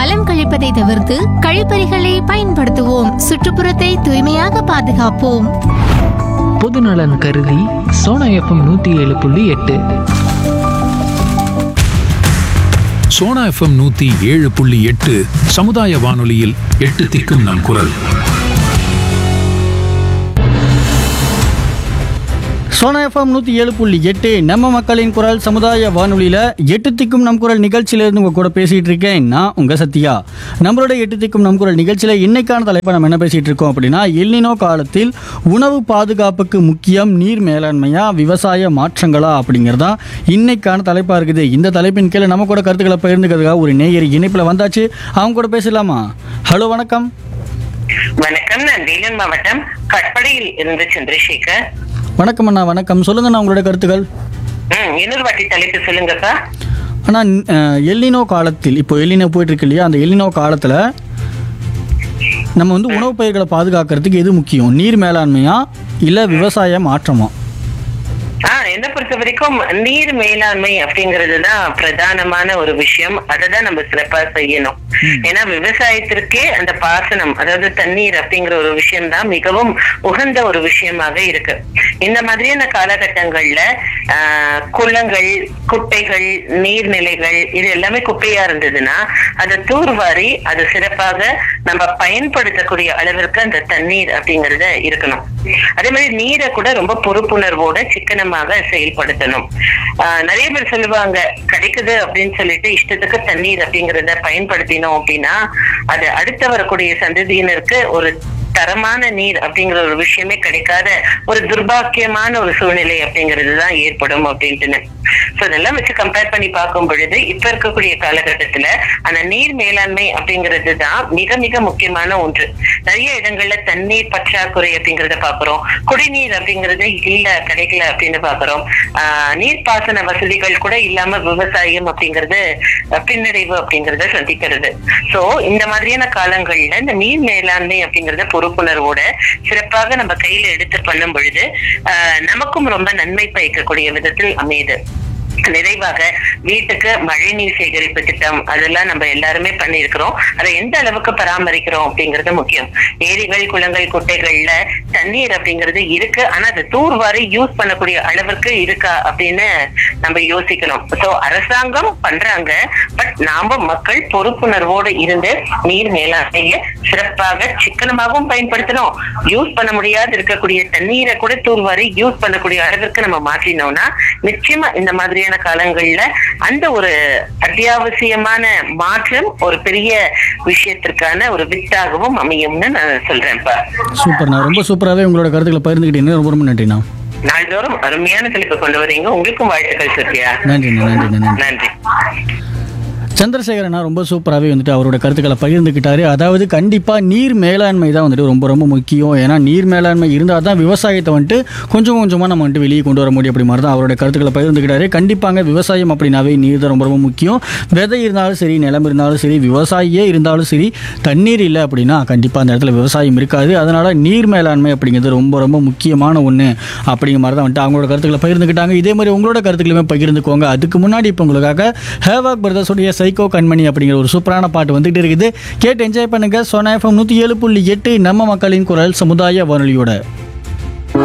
மலம் கழிப்பதை தவிர்த்து கழிப்பறைகளை பயன்படுத்துவோம். சுற்றுப்புறத்தை தூய்மையாக பாதுகாப்போம். பொதுநலன் கருதி சோனா எஃப்எம் 107.8. சோனா எஃப்எம் 107.8 சமுதாய வானொலியில் 8 திக்கும் நம் குரல். சோனா எஃப்எம் 107.8 நம்ம மக்களின் குரல் சமுதாய வானொலியில் 8 திக்கும் நம் குரல் நிகழ்ச்சியிலேருந்து உங்கள் கூட பேசிகிட்டு இருக்கேன். நான் உங்கள் சத்யா. நம்மளோட 8 திக்கும் நம் குரல் நிகழ்ச்சியில் இன்னைக்கான தலைப்பை நம்ம என்ன பேசிகிட்டு இருக்கோம் அப்படின்னா, எல்னினோ காலத்தில் உணவு பாதுகாப்புக்கு முக்கியம் நீர் மேலாண்மையா விவசாய மாற்றங்களா அப்படிங்கிறதா இன்னைக்கான தலைப்பாக இருக்குது. இந்த தலைப்பின் கீழே நம்ம கூட கருத்துக்களை பகிர்ந்துக்கிறதுக்காக ஒரு நேயர் இணைப்பில் வந்தாச்சு. அவங்க கூட பேசலாமா? ஹலோ, வணக்கம். வணக்கம். நான் வேலூர் மாவட்டம் கட்படையில் இருந்து சந்திரசேகர். வணக்கம் அண்ணா. வணக்கம். சொல்லுங்கண்ணா உங்களோட கருத்துக்கள். இன்னொரு வாட்டி தலைப்பு சொல்லுங்கக்கா. ஆனால் எல்னினோ காலத்தில், இப்போ எல்னினோ போயிட்டு இருக்கு இல்லையா, அந்த எல்னினோ காலத்தில் நம்ம வந்து உணவு பயிர்களை பாதுகாக்கிறதுக்கு எது முக்கியம்? நீர் மேலாண்மையா இல்லை விவசாய மாற்றமா? என்ன பொறுத்த வரைக்கும் நீர் மேலாண்மை அப்படிங்கறதுதான் பிரதானமான ஒரு விஷயம். அததான் நம்ம சிறப்பா செய்யணும். ஏன்னா விவசாயத்திற்கே அந்த பாசனம், அதாவது தண்ணீர் அப்படிங்கிற ஒரு விஷயம் தான் மிகவும் உகந்த ஒரு விஷயமாக இருக்கு. இந்த மாதிரியான காலகட்டங்கள்ல குளங்கள், குட்டைகள், நீர்நிலைகள் இது எல்லாமே குப்பையா இருந்ததுன்னா அதை தூர்வாரி அது சிறப்பாக நம்ம பயன்படுத்தக்கூடிய அளவிற்கு அந்த தண்ணீர் அப்படிங்கறத இருக்கணும். அதே மாதிரி நீரை கூட ரொம்ப பொறுப்புணர்வோட சிக்கனமாக செயல்படுத்தணும். நிறைய பேர் சொல்லுவாங்க, கிடைக்குது அப்படின்னு சொல்லிட்டு இஷ்டத்துக்கு தண்ணீர் அப்படிங்கறத பயன்படுத்தினோம் அப்படின்னா அது அடுத்த வரக்கூடிய சந்ததியினருக்கு ஒரு தரமான நீர் அப்படிங்கிற ஒரு விஷயமே கிடைக்காத ஒரு துர்பாக்கியமான ஒரு சூழ்நிலை அப்படிங்கிறது தான் ஏற்படும் அப்படின்ட்டு. சோ இதெல்லாம் வச்சு கம்பேர் பண்ணி பார்க்கும் பொழுது இப்ப இருக்கக்கூடிய காலகட்டத்துல அந்த நீர் மேலாண்மை அப்படிங்கிறது தான் மிக மிக முக்கியமான ஒன்று. நிறைய இடங்கள்ல தண்ணீர் பற்றாக்குறை அப்படிங்கறத பாக்குறோம். குடிநீர் அப்படிங்கறது இல்ல, கிடைக்கல அப்படின்னு பாக்குறோம். நீர்ப்பாசன வசதிகள் கூட இல்லாம விவசாயம் அப்படிங்கறது பின்னடைவு அப்படிங்கறத சந்திக்கிறது. சோ இந்த மாதிரியான காலங்கள்ல இந்த நீர் மேலாண்மை அப்படிங்கறத பொறுப்புணர்வோட சிறப்பாக நம்ம கையில எடுத்து பண்ணும் பொழுது நமக்கும் ரொம்ப நன்மை பயக்கக்கூடிய விதத்தில் அமையுது. நிறைவாக வீட்டுக்கு மழைநீர் சேகரிப்பு திட்டம் அதெல்லாம் நம்ம எல்லாருமே பண்ணிருக்கிறோம். அதை எந்த அளவுக்கு பராமரிக்கிறோம் அப்படிங்கறது முக்கியம். ஏரிகள், குளங்கள், குட்டைகள்ல தண்ணீர் அப்படிங்கிறது இருக்கு, ஆனா அதை தூர்வாரி யூஸ் பண்ணக்கூடிய அளவிற்கு இருக்கா அப்படின்னு நம்ம யோசிக்கணும். சோ அரசாங்கம் பண்றாங்க, பட் நாம மக்கள் பொறுப்புணர்வோடு இருந்து நீர் மேலாண்மையை சிறப்பாக சிக்கனமாகவும் பயன்படுத்தணும். யூஸ் பண்ண முடியாது இருக்கக்கூடிய தண்ணீரை கூட தூர்வாரி யூஸ் பண்ணக்கூடிய அளவிற்கு நம்ம மாற்றினோம்னா நிச்சயமா இந்த மாதிரியான காலங்கள்ல அந்த ஒரு அத்தியாவசியமான மாற்றம் ஒரு பெரிய விஷயத்திற்கான ஒரு வித்தாகவும் அமையும்னு நான் சொல்றேன்ப்பா. சூப்பர்ண்ணா, ரொம்ப சூப்பராகவே உங்களோட கருத்துக்களை பகிர்ந்துக்கிட்டீங்க. ரொம்ப ரொம்ப நன்றிண்ணா. நாள்தோறும் அருமையான தலைப்பு கொண்டு வரீங்க. உங்களுக்கும் வாழ்த்துக்கள் சத்யா. நன்றிண்ணா. நன்றிண்ணா. நன்றி. சந்திரசேகரனா ரொம்ப சூப்பராகவே வந்துட்டு அவரோட கருத்துக்களை பகிர்ந்துக்கிட்டாரு. அதாவது கண்டிப்பாக நீர் மேலாண்மை தான் வந்துட்டு ரொம்ப ரொம்ப முக்கியம். ஏன்னா நீர் மேலாண்மை இருந்தால் தான் விவசாயத்தை வந்துட்டு கொஞ்சம் கொஞ்சமாக நம்ம வந்துட்டு வெளியே கொண்டு வர முடியும். அப்படி மாதிரி தான் அவரோட கருத்துக்களை பகிர்ந்துக்கிட்டாரு. கண்டிப்பாங்க விவசாயம் அப்படின்னாவே நீர் தான் ரொம்ப ரொம்ப முக்கியம். விதை இருந்தாலும் சரி, நிலம் இருந்தாலும் சரி, விவசாயியே இருந்தாலும் சரி, தண்ணீர் இல்லை அப்படின்னா கண்டிப்பாக அந்த இடத்துல விவசாயம் இருக்காது. அதனால் நீர் மேலாண்மை அப்படிங்கிறது ரொம்ப ரொம்ப முக்கியமான ஒன்று அப்படிங்கிற மாதிரி தான் வந்துட்டு அவங்களோட கருத்துக்களை பகிர்ந்துக்கிட்டாங்க. இதே மாதிரி உங்களோட கருத்துக்களுமே பகிர்ந்துக்கோங்க. அதுக்கு முன்னாடி இப்போ உங்களுக்காக ஹேவாக் பிரதர்ஸுடைய சைக்கோ கண்மணி அப்படிங்கிற ஒரு சூப்பரான பாட்டு வந்துட்டு இருக்குது. கேட்டு என்ஜாய் பண்ணுங்க. சோனா எஃப்எம் 107.8 நம்ம மக்களின் குரல் சமுதாய வானொலியோட.